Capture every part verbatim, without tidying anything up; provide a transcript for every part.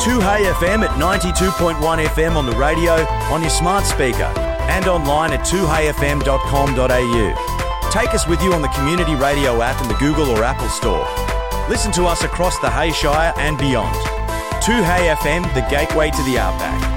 two Hey F M at ninety-two point one F M on the radio, on your smart speaker, and online at two hey f m dot com dot a u. Take us with you on the Community Radio app in the Google or Apple Store. Listen to us across the Hay Shire and beyond. two Hey F M, the gateway to the outback.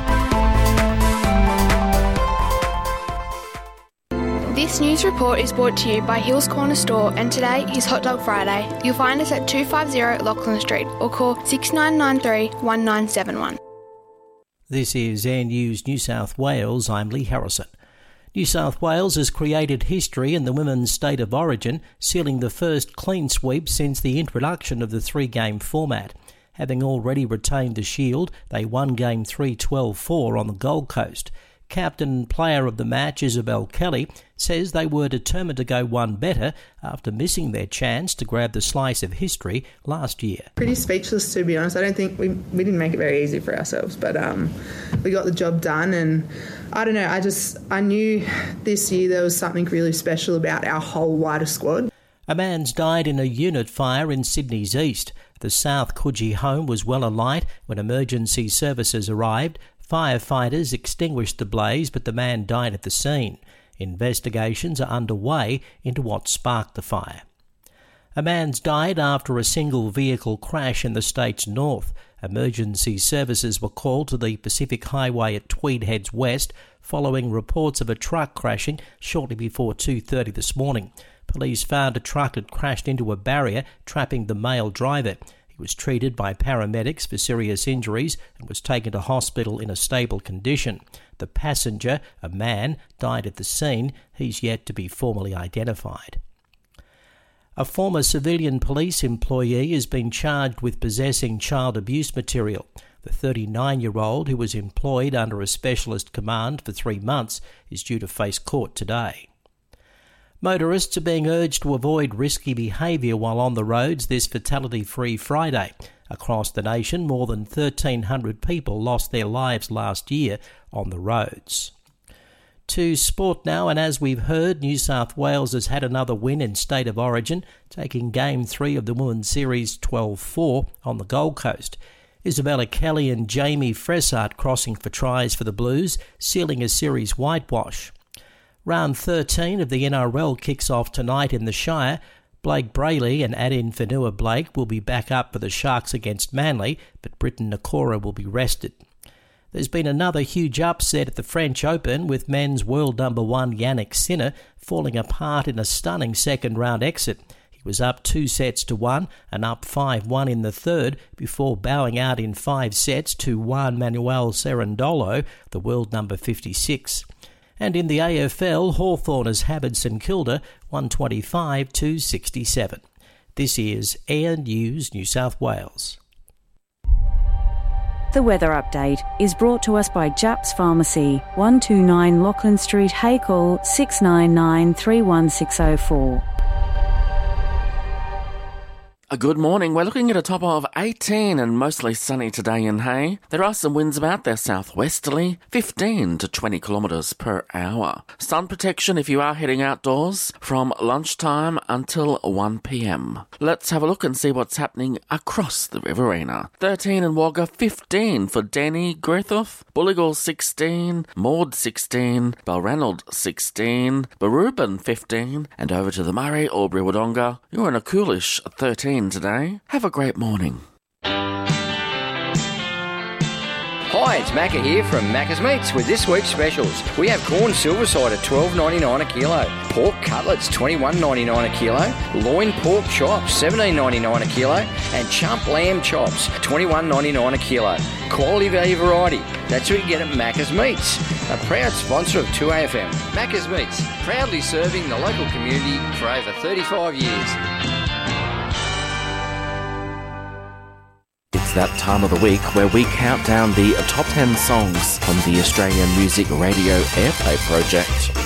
This news report is brought to you by Hills Corner Store, and today is Hot Dog Friday. You'll find us at two fifty Lachlan Street or call six nine nine three, one nine seven one. This is Air News New South Wales. I'm Lee Harrison. New South Wales has created history in the women's state of origin, sealing the first clean sweep since the introduction of the three-game format. Having already retained the shield, they won Game three twelve four on the Gold Coast. Captain and player of the match, Isabel Kelly, says they were determined to go one better after missing their chance to grab the slice of history last year. Pretty speechless, to be honest. I don't think we we didn't make it very easy for ourselves, but um, we got the job done. And I don't know, I just I knew this year there was something really special about our whole wider squad. A man's died in a unit fire in Sydney's east. The South Coogee home was well alight when emergency services arrived. Firefighters extinguished the blaze, but the man died at the scene. Investigations are underway into what sparked the fire. A man's died after a single vehicle crash in the state's north. Emergency services were called to the Pacific Highway at Tweed Heads West following reports of a truck crashing shortly before two thirty this morning. Police found a truck had crashed into a barrier, trapping the male driver. He was treated by paramedics for serious injuries and was taken to hospital in a stable condition. The passenger, a man, died at the scene. He's yet to be formally identified. A former civilian police employee has been charged with possessing child abuse material. The thirty-nine-year-old, who was employed under a specialist command for three months, is due to face court today. Motorists are being urged to avoid risky behaviour while on the roads this fatality-free Friday. Across the nation, more than thirteen hundred people lost their lives last year on the roads. To sport now, and as we've heard, New South Wales has had another win in State of Origin, taking Game three of the Women's Series twelve four on the Gold Coast. Isabella Kelly and Jamie Fressart crossing for tries for the Blues, sealing a series whitewash. Round thirteen of the N R L kicks off tonight in the Shire. Blake Brayley and Adin Fanua-Blake will be back up for the Sharks against Manly, but Britton Nakora will be rested. There's been another huge upset at the French Open, with men's world number one Yannick Sinner falling apart in a stunning second-round exit. He was up two sets to one and up five one in the third before bowing out in five sets to Juan Manuel Cerundolo, the world number fifty-six. And in the A F L, Hawthorn has hammered St Kilda one twenty-five to sixty-seven. This is Air News New South Wales. The weather update is brought to us by Japs Pharmacy, one two nine Lachlan Street, Haycall, six nine nine, three one six zero four. A good morning. We're looking at a top of eighteen and mostly sunny today in Hay. There are some winds about. They're southwesterly, fifteen to twenty kilometres per hour. Sun protection if you are heading outdoors from lunchtime until one p m. Let's have a look and see what's happening across the Riverina. thirteen in Wagga, fifteen for Denny, Griffith, Bulligal sixteen, Maud sixteen, Balranald sixteen, Barubin fifteen, and over to the Murray, Albury Wodonga. You're in a coolish thirteen today. Have a great morning. Hi, it's Macca here from Macca's Meats with this week's specials. We have corn silverside at twelve ninety-nine a kilo, pork cutlets twenty-one ninety-nine a kilo, loin pork chops seventeen ninety-nine a kilo, and chump lamb chops twenty-one ninety-nine a kilo. Quality value variety. That's what you get at Macca's Meats, a proud sponsor of two A F M. Macca's Meats, proudly serving the local community for over thirty-five years. It's that time of the week where we count down the top ten songs from the Australian Music Radio Airplay Project.